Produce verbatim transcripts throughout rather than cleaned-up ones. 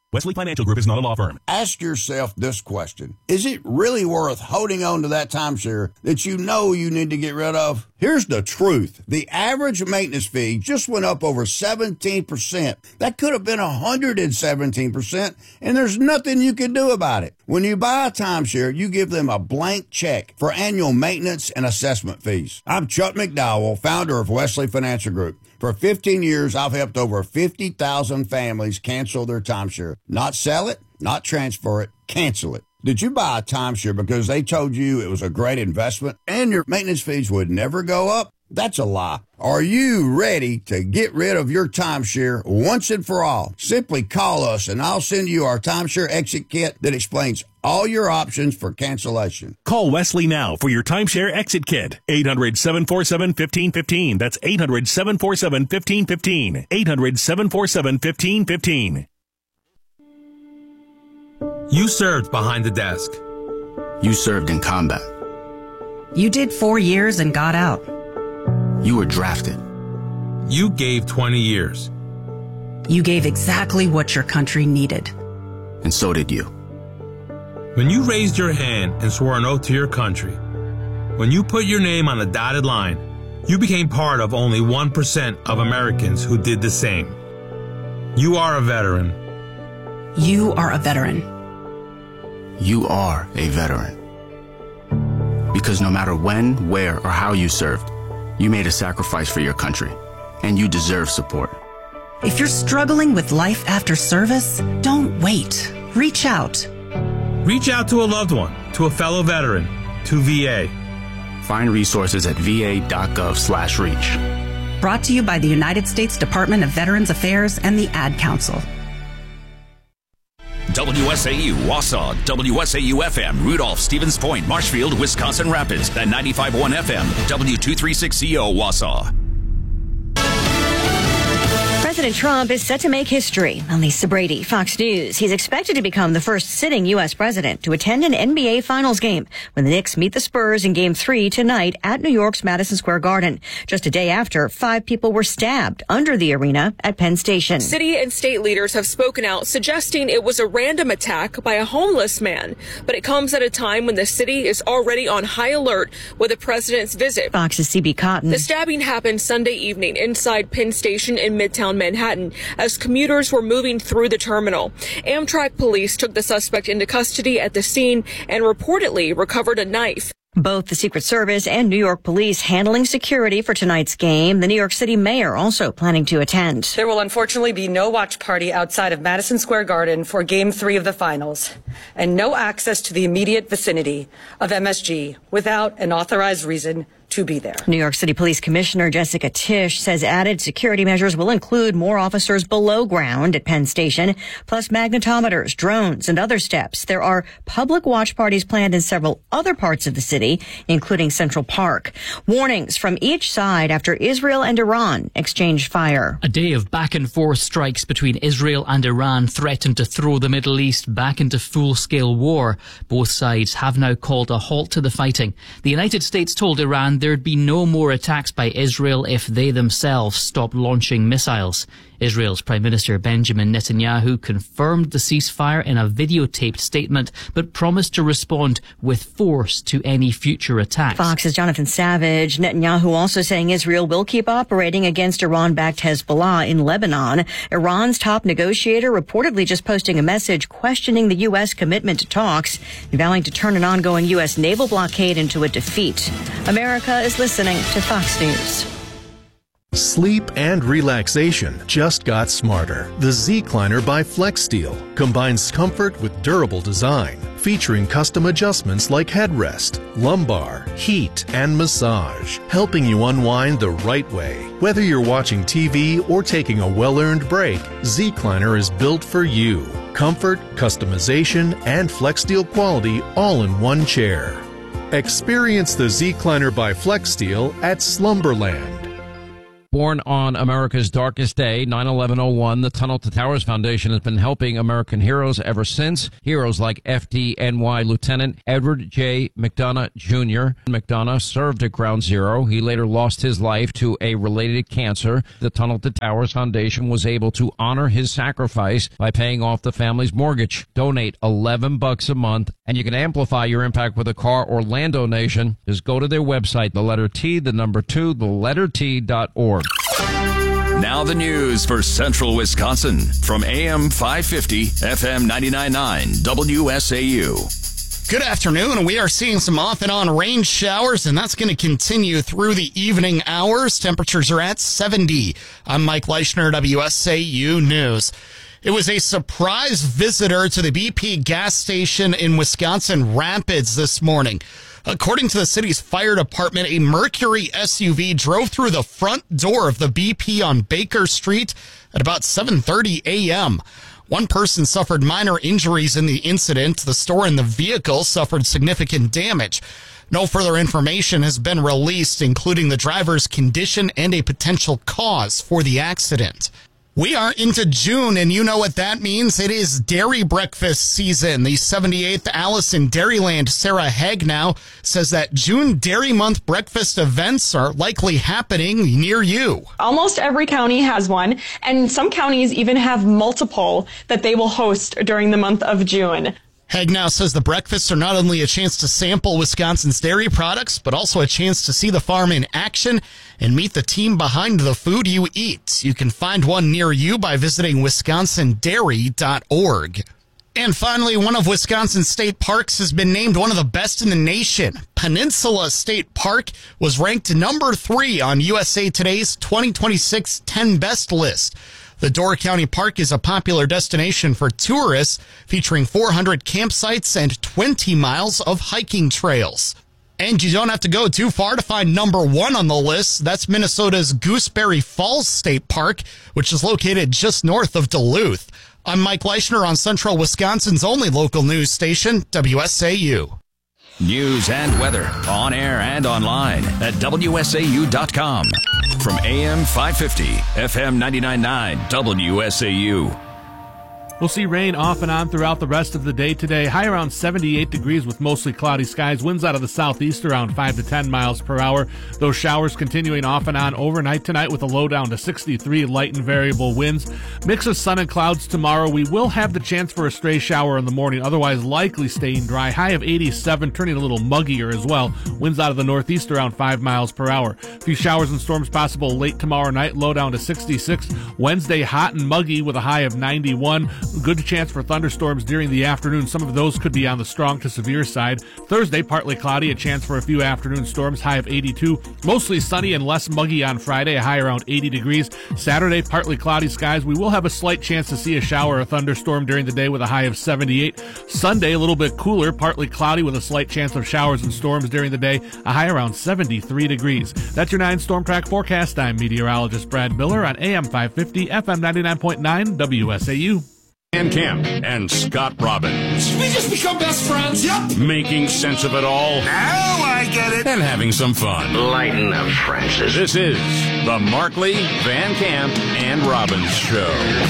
Wesley Financial Group is not a law firm. Ask yourself this question. Is it really worth holding on to that timeshare that you know you need to get rid of? Here's the truth. The average maintenance fee just went up over seventeen percent. That could have been one hundred seventeen percent, and there's nothing you can do about it. When you buy a timeshare, you give them a blank check for annual maintenance and assessment fees. I'm Chuck McDowell, founder of Wesley Financial Group. For fifteen years, I've helped over fifty thousand families cancel their timeshare. Not sell it, not transfer it, cancel it. Did you buy a timeshare because they told you it was a great investment and your maintenance fees would never go up? That's a lie. Are you ready to get rid of your timeshare once and for all? Simply call us and I'll send you our timeshare exit kit that explains all your options for cancellation. Call Wesley now for your timeshare exit kit. eight hundred, seven four seven, one five one five. That's eight hundred, seven four seven, one five one five. eight hundred, seven four seven, one five one five. You served behind the desk. You served in combat. You did four years and got out. You were drafted. You gave twenty years. You gave exactly what your country needed. And so did you. When you raised your hand and swore an oath to your country, when you put your name on a dotted line, you became part of only one percent of Americans who did the same. You are a veteran. You are a veteran. You are a veteran. Because no matter when, where, or how you served, you made a sacrifice for your country, and you deserve support. If you're struggling with life after service, don't wait. Reach out. Reach out to a loved one, to a fellow veteran, to V A. Find resources at va.gov slash reach. Brought to you by the United States Department of Veterans Affairs and the Ad Council. W S A U, Wausau, W S A U F M, Rudolph, Stevens Point, Marshfield, Wisconsin Rapids, and ninety-five point one F M, W two thirty-six C O, Wausau. President Trump is set to make history. I'm Lisa Brady, Fox News. He's expected to become the first sitting U S president to attend an N B A Finals game when the Knicks meet the Spurs in Game three tonight at New York's Madison Square Garden. Just a day after, five people were stabbed under the arena at Penn Station. City and state leaders have spoken out, suggesting it was a random attack by a homeless man. But it comes at a time when the city is already on high alert with the president's visit. Fox's C B Cotton. The stabbing happened Sunday evening inside Penn Station in Midtown Manhattan as commuters were moving through the terminal. Amtrak police took the suspect into custody at the scene and reportedly recovered a knife. Both the Secret Service and New York police handling security for tonight's game. The New York City mayor also planning to attend. There will unfortunately be no watch party outside of Madison Square Garden for Game three of the finals, and no access to the immediate vicinity of M S G without an authorized reason to be there. New York City Police Commissioner Jessica Tisch says added security measures will include more officers below ground at Penn Station, plus magnetometers, drones, and other steps. There are public watch parties planned in several other parts of the city, including Central Park. Warnings from each side after Israel and Iran exchanged fire. A day of back and forth strikes between Israel and Iran threatened to throw the Middle East back into full-scale war. Both sides have now called a halt to the fighting. The United States told Iran there'd be no more attacks by Israel if they themselves stopped launching missiles. Israel's Prime Minister Benjamin Netanyahu confirmed the ceasefire in a videotaped statement, but promised to respond with force to any future attacks. Fox's Jonathan Savage. Netanyahu also saying Israel will keep operating against Iran-backed Hezbollah in Lebanon. Iran's top negotiator reportedly just posting a message questioning the U S commitment to talks, vowing to turn an ongoing U S naval blockade into a defeat. America is listening to Fox News. Sleep and relaxation just got smarter. The Zecliner by FlexSteel combines comfort with durable design, featuring custom adjustments like headrest, lumbar, heat, and massage, helping you unwind the right way. Whether you're watching T V or taking a well-earned break, Zecliner is built for you. Comfort, customization, and FlexSteel quality all in one chair. Experience the Zecliner by FlexSteel at Slumberland. Born on America's darkest day, nine eleven oh one, the Tunnel to Towers Foundation has been helping American heroes ever since. Heroes like F D N Y Lieutenant Edward J. McDonough Junior McDonough served at Ground Zero. He later lost his life to a related cancer. The Tunnel to Towers Foundation was able to honor his sacrifice by paying off the family's mortgage. Donate eleven bucks a month, and you can amplify your impact with a car or land donation. Just go to their website, the letter T, the number two, the letter T dot org. Now the news for Central Wisconsin from A M five fifty, F M ninety-nine point nine, W S A U. Good afternoon. We are seeing some off and on rain showers, and that's going to continue through the evening hours. Temperatures are at seventy. I'm Mike Leischner, W S A U News. It was a surprise visitor to the B P gas station in Wisconsin Rapids this morning. According to the city's fire department, a Mercury S U V drove through the front door of the B P on Baker Street at about seven thirty a.m. One person suffered minor injuries in the incident. The store and the vehicle suffered significant damage. No further information has been released, including the driver's condition and a potential cause for the accident. We are into June, and you know what that means. It is dairy breakfast season. The seventy-eighth Alice in Dairyland, Sarah Hagnow, says that June Dairy Month breakfast events are likely happening near you. Almost every county has one, and some counties even have multiple that they will host during the month of June. Hagnow says the breakfasts are not only a chance to sample Wisconsin's dairy products, but also a chance to see the farm in action and meet the team behind the food you eat. You can find one near you by visiting wisconsin dairy dot org. And finally, one of Wisconsin's state parks has been named one of the best in the nation. Peninsula State Park was ranked number three on U S A Today's twenty twenty-six ten Best list. The Door County Park is a popular destination for tourists, featuring four hundred campsites and twenty miles of hiking trails. And you don't have to go too far to find number one on the list. That's Minnesota's Gooseberry Falls State Park, which is located just north of Duluth. I'm Mike Leischner on Central Wisconsin's only local news station, W S A U. News and weather on air and online at W S A U dot com. From A M five fifty, F M ninety-nine point nine, W S A U. We'll see rain off and on throughout the rest of the day today. High around seventy-eight degrees with mostly cloudy skies. Winds out of the southeast around five to ten miles per hour. Those showers continuing off and on overnight tonight with a low down to sixty-three, light and variable winds. Mix of sun and clouds tomorrow. We will have the chance for a stray shower in the morning, otherwise likely staying dry. High of eighty-seven, turning a little muggier as well. Winds out of the northeast around five miles per hour. A few showers and storms possible late tomorrow night, low down to sixty-six. Wednesday hot and muggy with a high of ninety-one. Good chance for thunderstorms during the afternoon. Some of those could be on the strong to severe side. Thursday, partly cloudy, a chance for a few afternoon storms, high of eighty-two. Mostly sunny and less muggy on Friday, a high around eighty degrees. Saturday, partly cloudy skies. We will have a slight chance to see a shower or thunderstorm during the day with a high of seventy-eight. Sunday, a little bit cooler, partly cloudy with a slight chance of showers and storms during the day, a high around seventy-three degrees. That's your nine Storm Track forecast. I'm meteorologist Brad Miller on A M five fifty, F M ninety-nine point nine, W S A U. Dan Camp and Scott Robbins. We just become best friends. Yep. Making sense of it all. Now I get it. And having some fun. Lighten up, Francis. This is the Markley, Van Camp, and Robbins Show.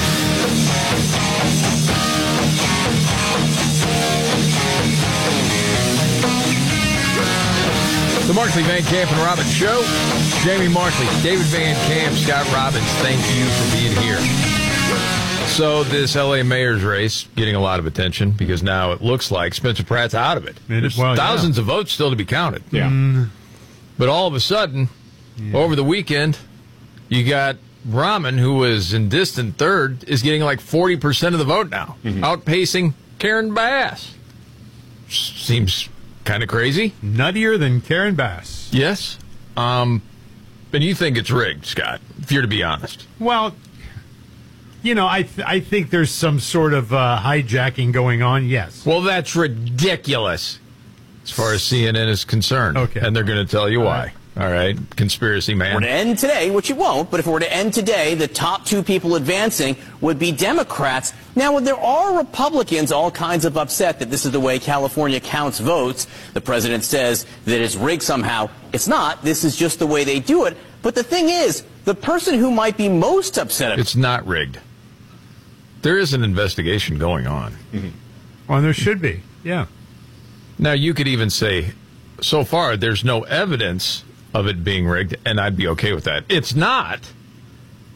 The Markley, Van Camp, and Robbins Show. Jamie Markley, David Van Camp, Scott Robbins, thank you for being here. So this L A mayor's race getting a lot of attention because now it looks like Spencer Pratt's out of it. it There's well, thousands yeah. of votes still to be counted. Yeah. Mm. But all of a sudden, yeah. over the weekend, you got Rahman, who was in distant third, is getting like forty percent of the vote now, mm-hmm. outpacing Karen Bass. Seems kind of crazy. Nuttier than Karen Bass. Yes. Um, and you think it's rigged, Scott, if you're to be honest. Well, you know, I th- I think there's some sort of uh, hijacking going on, yes. Well, that's ridiculous as far as C N N is concerned. Okay. And they're going to tell you All why. Right. All right, conspiracy man. If it were to end today, which it won't, but if it were to end today, the top two people advancing would be Democrats. Now, there are Republicans all kinds of upset that this is the way California counts votes. The president says that it's rigged somehow. It's not. This is just the way they do it. But But the thing is, the person who might be most upset... It's not rigged. There is an investigation going on. Mm-hmm. Well, there should be, yeah. Now, you could even say, so far, there's no evidence of it being rigged, and I'd be okay with that. It's not.